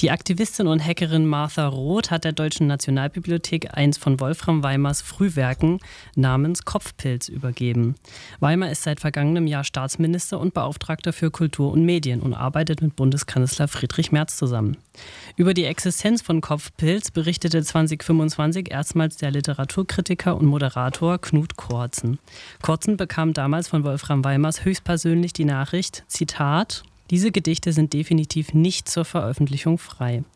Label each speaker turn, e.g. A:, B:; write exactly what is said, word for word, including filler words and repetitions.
A: Die Aktivistin und Hackerin Martha Roth hat der Deutschen Nationalbibliothek eins von Wolfram Weimars Frühwerken namens Kopfpilz übergeben. Weimar ist seit vergangenem Jahr Staatsminister und Beauftragter für Kultur und Medien und arbeitet mit Bundeskanzler Friedrich Merz zusammen. Über die Existenz von Kopfpilz berichtete zwanzig fünfundzwanzig erstmals der Literaturkritiker und Moderator Knut Kortzen. Kortzen bekam damals von Wolfram Weimars höchstpersönlich die Nachricht, Zitat: Diese Gedichte sind definitiv nicht zur Veröffentlichung frei.